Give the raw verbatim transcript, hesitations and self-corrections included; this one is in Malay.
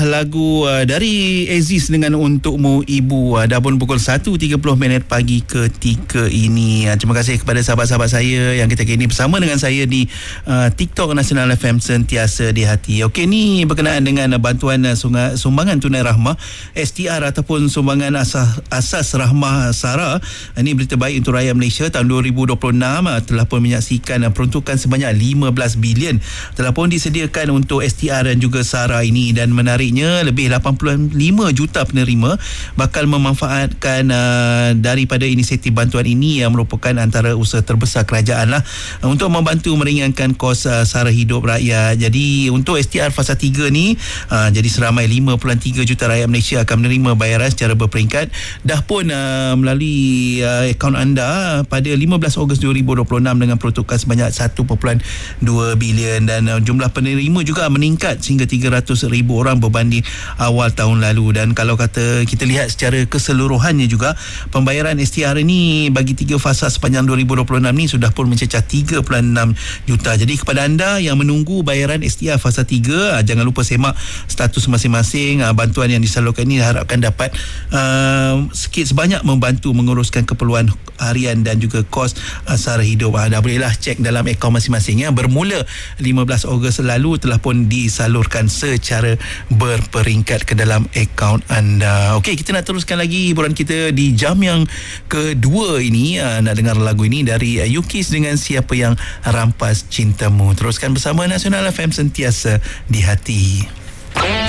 Lagu uh, dari Aziz dengan Untukmu Ibu. uh, Dah pun pukul satu tiga puluh minit pagi ketika ini. uh, Terima kasih kepada sahabat-sahabat saya yang ketika ini bersama dengan saya di uh, TikTok Nasional F M Sentiasa di Hati. Okey, ni berkenaan dengan uh, bantuan uh, sumbangan tunai rahmah S T R ataupun sumbangan asas, asas rahmah SARA. Ini berita baik untuk rakyat Malaysia. Tahun dua ribu dua puluh enam uh, telah pun menyaksikan uh, peruntukan sebanyak lima belas bilion telah pun disediakan untuk S T R dan juga SARA ini, dan menarik lebih lapan puluh lima juta penerima bakal memanfaatkan uh, daripada inisiatif bantuan ini yang merupakan antara usaha terbesar kerajaan lah uh, untuk membantu meringankan kos uh, sara hidup rakyat. Jadi untuk S T R fasa tiga ni uh, jadi seramai lima perpuluhan tiga juta rakyat Malaysia akan menerima bayaran secara berperingkat. Dah pun uh, melalui uh, akaun anda pada lima belas Ogos dua ribu dua puluh enam dengan peruntukan sebanyak satu perpuluhan dua bilion, dan uh, jumlah penerima juga meningkat sehingga tiga ratus ribu orang berbanding di awal tahun lalu. Dan kalau kata kita lihat secara keseluruhannya juga, pembayaran S T R ini bagi tiga fasa sepanjang dua ribu dua puluh enam ni sudah pun mencecah tiga perpuluhan enam juta. Jadi kepada anda yang menunggu bayaran S T R fasa tiga, jangan lupa semak status masing-masing. Bantuan yang disalurkan ini diharapkan dapat uh, sikit sebanyak membantu menguruskan keperluan harian dan juga kos uh, sara hidup. Uh, dah bolehlah cek dalam akaun masing-masing ya. Bermula lima belas Ogos lalu telah pun disalurkan secara berperingkat ke dalam akaun anda. Okey, kita nak teruskan lagi hiburan kita di jam yang kedua ini. Uh, nak dengar lagu ini dari uh, Yukis dengan Siapa Yang Rampas Cintamu. Teruskan bersama Nasional F M Sentiasa di Hati.